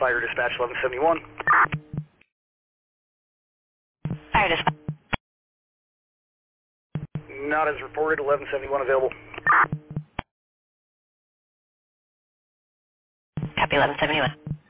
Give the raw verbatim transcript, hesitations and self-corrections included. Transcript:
Fire Dispatch eleven seventy-one. Fire Dispatch. Not as reported, eleven seventy-one available. Copy eleven seventy-one.